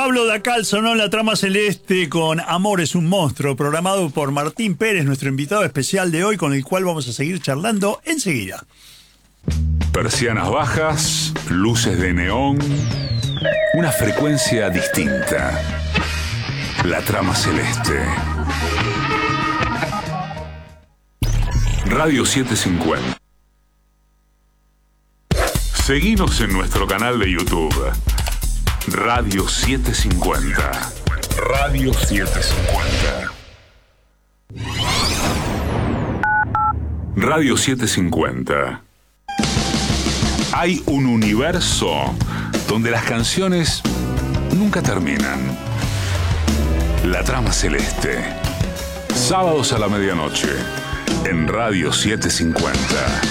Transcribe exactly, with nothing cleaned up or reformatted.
Pablo Dacal sonó en La Trama Celeste con Amor es un monstruo, programado por Martín Pérez, nuestro invitado especial de hoy, con el cual vamos a seguir charlando enseguida. Persianas bajas, luces de neón, una frecuencia distinta. La Trama Celeste. Radio setecientos cincuenta. Seguinos en nuestro canal de YouTube. Radio setecientos cincuenta. Radio setecientos cincuenta. Radio setecientos cincuenta. Hay un universo donde las canciones nunca terminan. La Trama Celeste. Sábados a la medianoche en Radio setecientos cincuenta.